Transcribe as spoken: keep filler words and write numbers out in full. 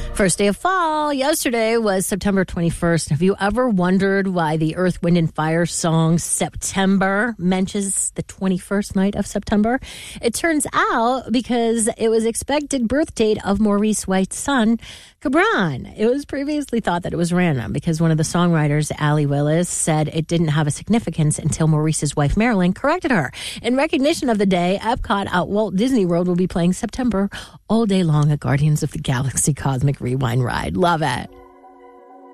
First day of fall. Yesterday was September twenty-first. Have you ever wondered why the Earth, Wind, and Fire song September mentions the twenty-first night of September? It turns out because it was expected birth date of Maurice White's son, Gibran. It was previously thought that it was random because one of the songwriters, Allie Willis, said it didn't have a significance until Maurice's wife, Marilyn, corrected her. In recognition of the day, Epcot at Walt Disney World will be playing September all day long at Guardians of the Galaxy Cosmic Rewind ride. Love it.